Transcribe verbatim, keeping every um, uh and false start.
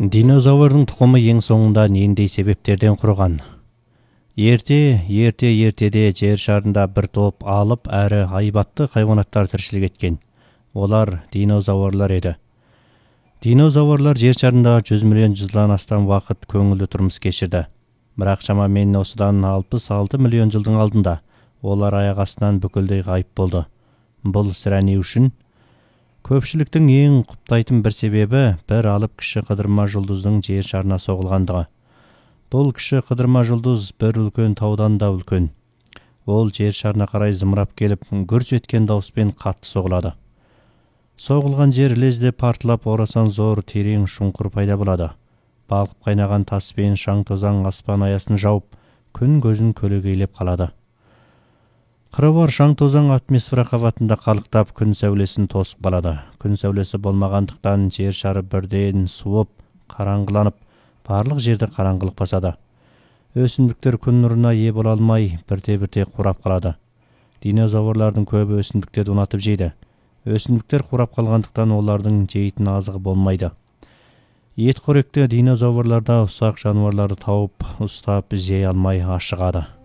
Динозаврдың тұқымы ең соңында нендей себептерден құрған? Ерте, ерте, ертеде жер шарында бір топ алып әрі айбатты хайуанаттар тіршілік еткен. Олар динозаврлар еді. Динозаврлар жер шарында жүз миллион жылдан астам уақыт көңілді тұрмыс кешірді. Бірақ шамамен осыдан алпыс алты миллион жылдың алдында олар аяқ астынан бүкілдей ғайып болды. Бұл сірә не үшін? Көпшіліктің ең құптайтын бір себебі бір алып кіші қыдырма жұлдыздың жер шарына соғылғандығы. Бұл кіші қыдырма жұлдыз бір үлкен таудан да үлкен. Ол жер шарына қарай зымырап келіп, гүрс еткен дауыспен қатты соғылады. Соғылған жер лезде партылап, орасан зор терең шұңқыр пайда болады. Балқып қайнаған таспен шаң тозаң аспан аясын жауып, күн көзін көлегейлеп қалады. Қыры бар шаң тозаң атмосфера қабатында қалықтап, күн сәулесін тосып қалады. Күн сәулесі болмағандықтан жер шары бірден суып, қараңғыланып, барлық жерді қараңғылық басады. Өсімдіктер күн нұрына ие бола алмай, бірте-бірте қурап қалады. Динозаврлардың көбі өсімдіктерді ұнатып жейді. Өсімдіктер қурап қалғандықтан олардың жейтін азығы болмайды. Ет қоректі динозаврларда ұсақ жануарларды тауып, ұстап жей алмай ашығады.